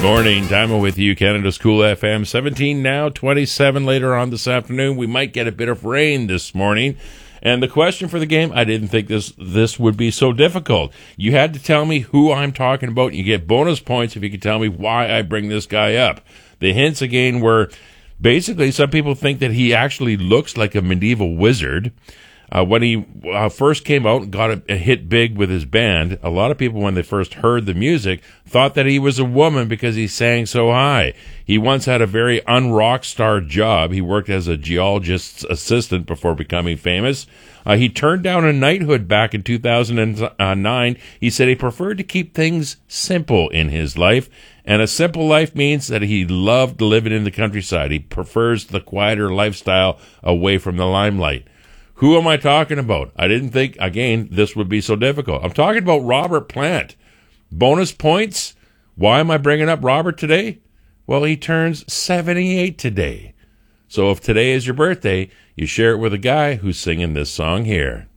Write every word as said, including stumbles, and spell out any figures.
Morning, Time with you, Canada's Cool F M. seventeen now, twenty-seven later on this afternoon. We might get a bit of rain this morning. And the question for the game, I didn't think this this would be so difficult. You had to tell me who I'm talking about. You get bonus points if you can tell me why I bring this guy up. The hints, again, were basically some people think that he actually looks like a medieval wizard. Uh, when he uh, first came out and got a, a hit big with his band, a lot of people, when they first heard the music, thought that he was a woman because he sang so high. He once had a very un-rock star job. He worked as a geologist's assistant before becoming famous. Uh, he turned down a knighthood back in two thousand nine. He said he preferred to keep things simple in his life, and a simple life means that he loved living in the countryside. He prefers the quieter lifestyle away from the limelight. Who am I talking about? I didn't think, again, this would be so difficult. I'm talking about Robert Plant. Bonus points. Why am I bringing up Robert today? Well, he turns seventy-eight today. So if today is your birthday, you share it with a guy who's singing this song here.